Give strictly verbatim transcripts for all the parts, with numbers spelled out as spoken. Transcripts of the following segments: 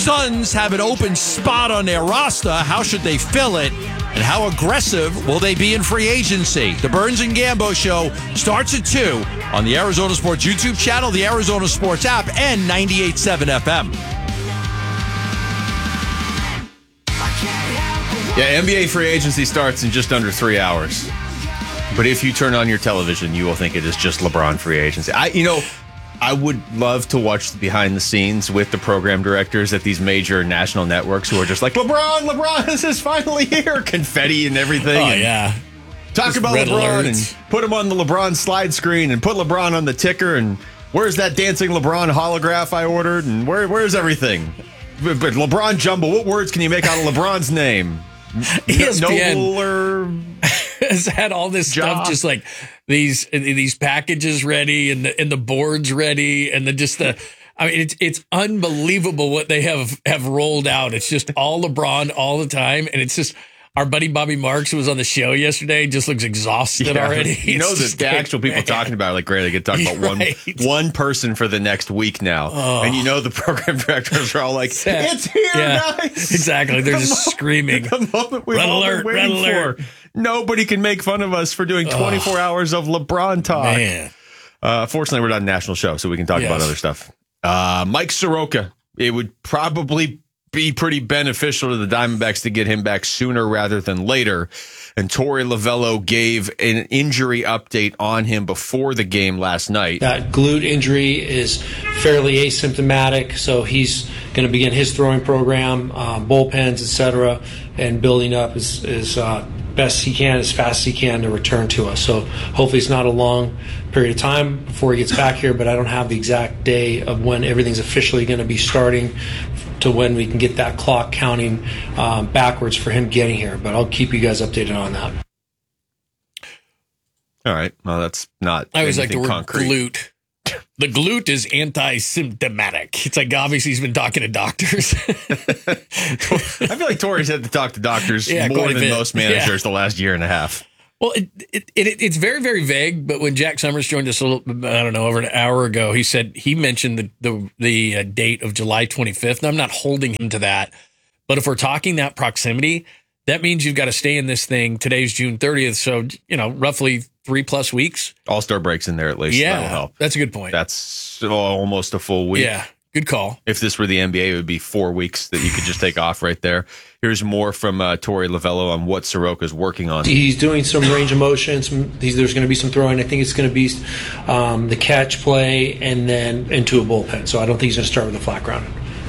Suns have an open spot on their roster. How should they fill it? And how aggressive will they be in free agency? The Burns and Gambo Show starts at two on the Arizona Sports YouTube channel, the Arizona Sports app, and ninety-eight point seven F M. Yeah, N B A free agency starts in just under three hours. But if you turn on your television, you will think it is just LeBron free agency. I, you know, I would love to watch the behind the scenes with the program directors at these major national networks who are just like, LeBron, LeBron, this is finally here. Confetti and everything. Oh, and yeah. Talk Just about red LeBron alerts. and put him on the LeBron slide screen and put LeBron on the ticker. And where's that dancing LeBron holograph I ordered? And where where's everything? But, but LeBron Jumbo, what words can you make out of LeBron's name? E S P N Nobler has had all this Ja. stuff, just like these these packages ready and the and the boards ready and the just the. I mean, it's it's unbelievable what they have have rolled out. It's just all LeBron all the time, and it's just. Our buddy Bobby Marks, who was on the show yesterday, just looks exhausted Yeah. already. You know, It's the, the like, actual people man. talking about it, like, great, they get talking about Right. one one person for the next week now. Oh. And you know the program directors are all like, Sad. it's here, Yeah, guys. exactly. They're The just mo- screaming. The moment we've Red all alert, been red waiting alert. for. Nobody can make fun of us for doing twenty-four hours of LeBron talk. Man. Uh, fortunately, we're not a national show, so we can talk Yes. about other stuff. Uh, Mike Soroka, it would probably be pretty beneficial to the Diamondbacks to get him back sooner rather than later. And Torey Lovello gave an injury update on him before the game last night. That glute injury is fairly asymptomatic, so he's going to begin his throwing program, um, bullpens, et cetera, and building up as, as uh, best he can, as fast as he can to return to us. So hopefully it's not a long period of time before he gets back here, but I don't have the exact day of when everything's officially going to be starting to when we can get that clock counting um, backwards for him getting here. But I'll keep you guys updated on that. All right. Well, that's not I always like the anything word concrete. glute. The glute is anti-symptomatic. It's like obviously he's been talking to doctors. I feel like Torey's had to talk to doctors Yeah, more quite a than bit. most managers the last year and a half. Well, it, it, it it's very, very vague. But when Jack Summers joined us a little, I don't know, over an hour ago, he said he mentioned the the, the uh, date of July twenty-fifth. And I'm not holding him to that. But if we're talking that proximity, that means you've got to stay in this thing. Today's June thirtieth. So, you know, roughly three plus weeks. All-Star breaks in there at least. Yeah, That'll help. that's a good point. That's almost a full week. Yeah, good call. If this were the N B A, it would be four weeks that you could just take off right there. Here's more from uh, Torey Lovello on what Soroka's working on. He's doing some range of motion. Some, he's, there's going to be some throwing. I think it's going to be um, the catch play and then into a bullpen. So I don't think he's going to start with the flat ground.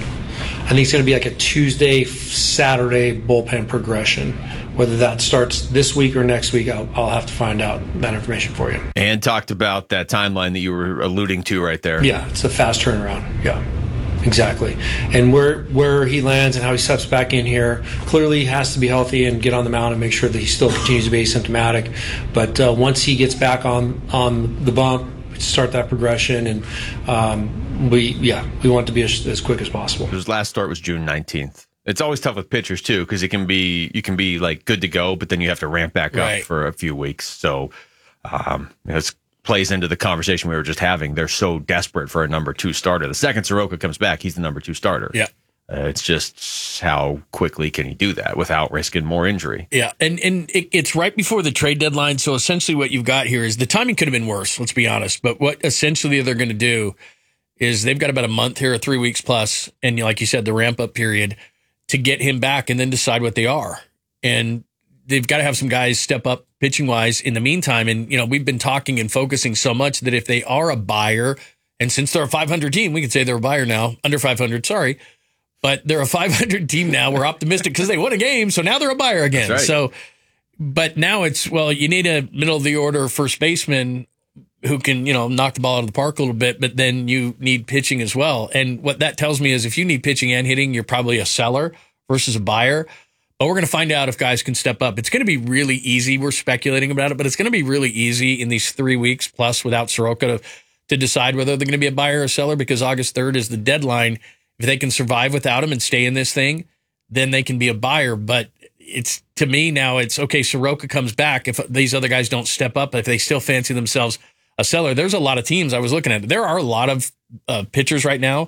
I think it's going to be like a Tuesday, Saturday bullpen progression. Whether that starts this week or next week, I'll, I'll have to find out that information for you. And talked about that timeline that you were alluding to right there. Yeah, it's a fast turnaround. Yeah, exactly. And where where he lands and how he steps back in here, clearly he has to be healthy and get on the mound and make sure that he still continues to be asymptomatic. But uh, once he gets back on on the bump, start that progression, and um, we yeah we want it to be as, as quick as possible. His last start was June nineteenth. It's always tough with pitchers too, because it can be you can be like good to go, but then you have to ramp back Right. up for a few weeks. So um, it plays into the conversation we were just having. They're so desperate for a number two starter. The second Soroka comes back, he's the number two starter. Yeah. Uh, it's just how quickly can he do that without risking more injury? Yeah, and and it, it's right before the trade deadline. So essentially, what you've got here is the timing could have been worse. Let's be honest. But what essentially they're going to do is they've got about a month here, or three weeks plus, and like you said, the ramp up period to get him back, and then decide what they are. And they've got to have some guys step up pitching wise in the meantime. And you know, we've been talking and focusing so much that if they are a buyer, and since they're a five hundred team, we can say they're a buyer now, under five hundred. Sorry. But they're a five hundred team now. We're optimistic because they won a game, so now they're a buyer again. That's right. So, but now it's, well, you need a middle of the order first baseman who can, you know, knock the ball out of the park a little bit, but then you need pitching as well. And what that tells me is if you need pitching and hitting, you're probably a seller versus a buyer. But we're going to find out if guys can step up. It's going to be really easy. We're speculating about it, but it's going to be really easy in these three weeks plus without Soroka to, to decide whether they're going to be a buyer or a seller, because August third is the deadline. If they can survive without him and stay in this thing, then they can be a buyer. But it's, to me now, it's okay. Soroka comes back. If these other guys don't step up, if they still fancy themselves a seller, there's a lot of teams I was looking at. There are a lot of uh, pitchers right now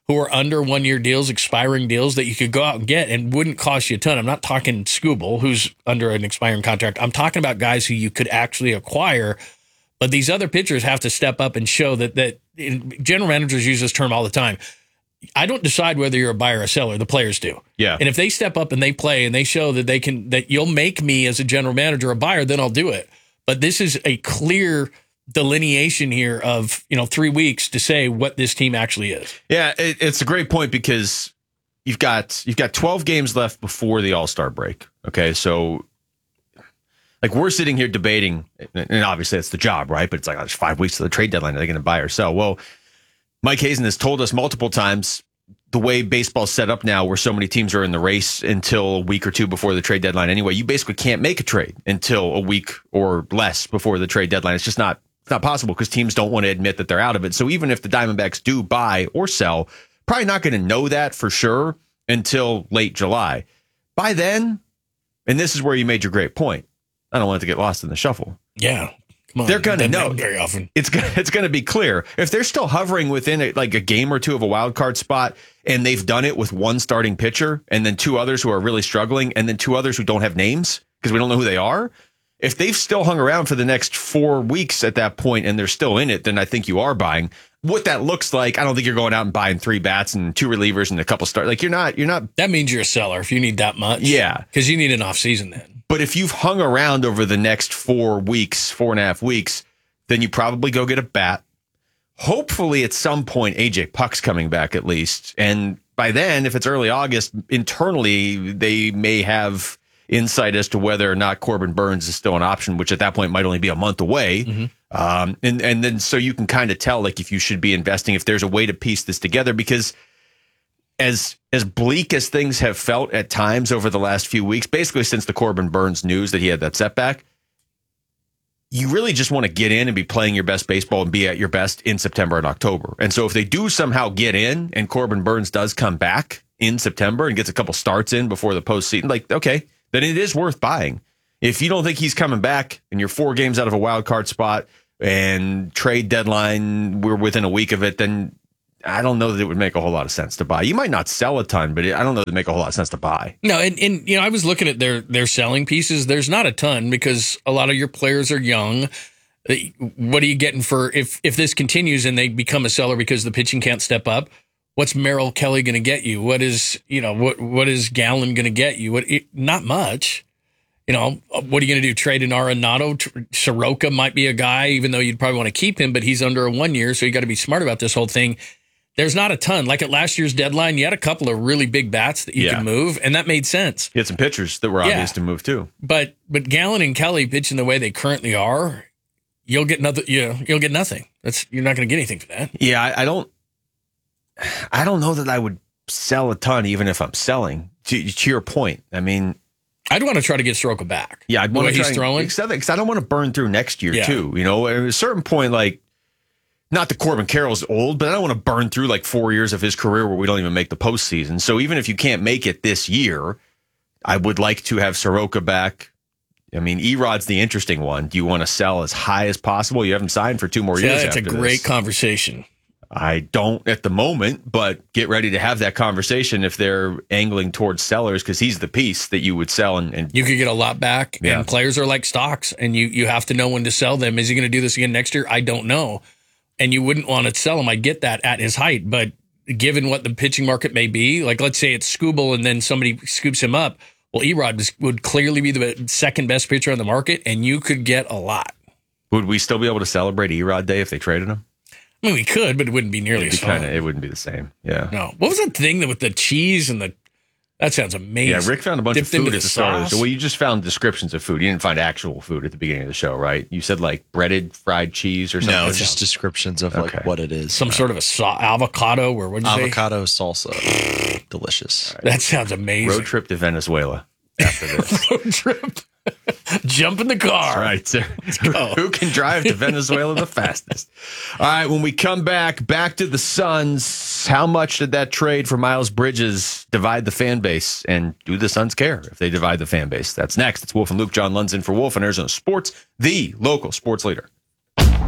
who are under one-year deals, expiring deals that you could go out and get and wouldn't cost you a ton. I'm not talking Skubal, who's under an expiring contract. I'm talking about guys who you could actually acquire. But these other pitchers have to step up and show that, that general managers use this term all the time. I don't decide whether you're a buyer or a seller. The players do. Yeah. And if they step up and they play and they show that they can, that you'll make me as a general manager a buyer, then I'll do it. But this is a clear delineation here of, you know, three weeks to say what this team actually is. Yeah, it, it's a great point because you've got you've got twelve games left before the All-Star break. Okay, so like we're sitting here debating, and obviously that's the job, right? But it's like, oh, there's five weeks to the trade deadline. Are they going to buy or sell? Well, Mike Hazen has told us multiple times the way baseball's set up now, where so many teams are in the race until a week or two before the trade deadline anyway, you basically can't make a trade until a week or less before the trade deadline. It's just not It's not possible because teams don't want to admit that they're out of it. So even if the Diamondbacks do buy or sell, probably not going to know that for sure until late July. By then, and this is where you made your great point, I don't want it to get lost in the shuffle. Yeah. Come on. They're going to know very often. It's gonna, it's going to be clear. If they're still hovering within a, like a game or two of a wild card spot, and they've done it with one starting pitcher and then two others who are really struggling and then two others who don't have names because we don't know who they are, if they've still hung around for the next four weeks at that point and they're still in it, then I think you are buying. What that looks like, I don't think you're going out and buying three bats and two relievers and a couple start. Like you're not, you're not. That means you're a seller if you need that much. Yeah. Because you need an off season then. But if you've hung around over the next four weeks, four and a half weeks, then you probably go get a bat. Hopefully at some point, A J Puck's coming back at least. And by then, if it's early August, internally, they may have insight as to whether or not Corbin Burnes is still an option, which at that point might only be a month away. Mm-hmm. Um, and, and then so you can kind of tell like if you should be investing, if there's a way to piece this together, because as as bleak as things have felt at times over the last few weeks, basically since the Corbin Burnes news that he had that setback, you really just want to get in and be playing your best baseball and be at your best in September and October. And so if they do somehow get in and Corbin Burnes does come back in September and gets a couple starts in before the postseason, like, okay, then it is worth buying. If you don't think he's coming back and you're four games out of a wild card spot and trade deadline, we're within a week of it, then I don't know that it would make a whole lot of sense to buy. You might not sell a ton, but it, I don't know that it would make a whole lot of sense to buy. No, and, and you know, I was looking at their their selling pieces. There's not a ton because a lot of your players are young. What are you getting for if if this continues and they become a seller because the pitching can't step up? What's Merrill Kelly going to get you? What is, you know, what what is Gallen going to get you? What it, not much. You know, what are you going to do? Trade an Arenado? Soroka might be a guy, even though you'd probably want to keep him, but he's under a one year, so you got to be smart about this whole thing. There's not a ton. Like at last year's deadline, you had a couple of really big bats that you yeah. could move, and that made sense. You had some pitchers that were yeah. obvious to move too. But but Gallen and Kelly pitching the way they currently are, you'll get nothing. You know, you'll get nothing. That's you're not going to get anything for that. Yeah, I, I don't. I don't know that I would sell a ton, even if I'm selling. To, to your point, I mean, I'd want to try to get Soroka back. Yeah, I'd want to he's try throwing because I don't want to burn through next year yeah. too. You know, at a certain point, like. Not that Corbin Carroll's old, but I don't want to burn through like four years of his career where we don't even make the postseason. So even if you can't make it this year, I would like to have Soroka back. I mean, Erod's the interesting one. Do you want to sell as high as possible? You haven't signed for two more years. Yeah, it's a great this. conversation. I don't at the moment, but get ready to have that conversation if they're angling towards sellers because he's the piece that you would sell. And, and you could get a lot back. Yeah. And players are like stocks, and you you have to know when to sell them. Is he going to do this again next year? I don't know. And you wouldn't want to sell him. I get that at his height, but given what the pitching market may be, like let's say it's Skubal and then somebody scoops him up. Well, Erod would clearly be the second best pitcher on the market, and you could get a lot. Would we still be able to celebrate Erod Day if they traded him? I mean, we could, but it wouldn't be nearly It'd be as fun. kinda, it wouldn't be the same. Yeah. No. What was that thing that with the cheese and the? That sounds amazing. Yeah, Rick found a bunch Dipped of food into at the the start of the sauce. show. Well, you just found descriptions of food. You didn't find actual food at the beginning of the show, right? You said like breaded fried cheese or something. No, just descriptions of like Okay. what it is. Some sort of a sa- avocado or what'd you say? Avocado salsa. Delicious. That sounds amazing. Road trip to Venezuela after this. Road trip. Jump in the car. All right, sir. go. Who can drive to Venezuela the fastest? All right, when we come back, back to the Suns, how much did that trade for Miles Bridges divide the fan base? And do the Suns care if they divide the fan base? That's next. It's Wolf and Luke, John Lundzen for Wolf and Arizona Sports, the local sports leader.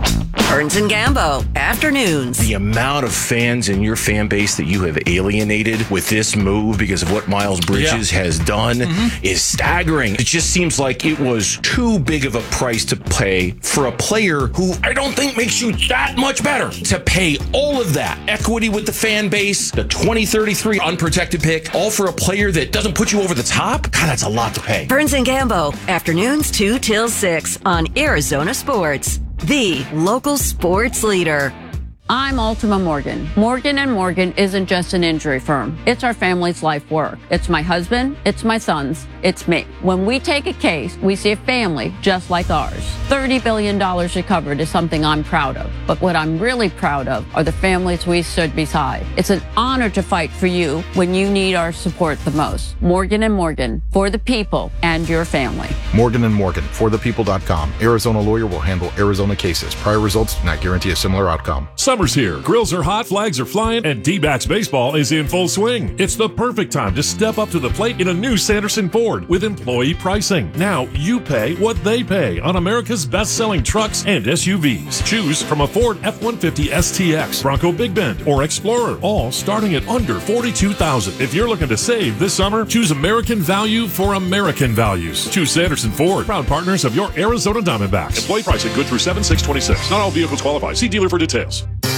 Burns and Gambo, afternoons. The amount of fans in your fan base that you have alienated with this move because of what Miles Bridges Yeah. has done Mm-hmm. is staggering. It just seems like it was too big of a price to pay for a player who I don't think makes you that much better. To pay all of that equity with the fan base, the twenty thirty-three unprotected pick, all for a player that doesn't put you over the top? God, that's a lot to pay. Burns and Gambo, afternoons two till six on Arizona Sports, the local sports leader. I'm Ultima Morgan. Morgan and Morgan isn't just an injury firm. It's our family's life work. It's my husband, it's my sons, it's me. When we take a case, we see a family just like ours. thirty billion dollars recovered is something I'm proud of. But what I'm really proud of are the families we stood beside. It's an honor to fight for you when you need our support the most. Morgan and Morgan, for the people and your family. Morgan and Morgan, for the people dot com. Arizona lawyer will handle Arizona cases. Prior results do not guarantee a similar outcome. Summer's here. Grills are hot, flags are flying, and D-backs baseball is in full swing. It's the perfect time to step up to the plate in a new Sanderson Ford with employee pricing. Now you pay what they pay on America's best-selling trucks and S U Vs. Choose from a Ford F one fifty S T X, Bronco Big Bend, or Explorer, all starting at under forty-two thousand dollars. If you're looking to save this summer, choose American value for American values. Choose Sanderson Ford, proud partners of your Arizona Diamondbacks. Employee pricing good through seven six twenty-six. Not all vehicles qualify. See dealer for details.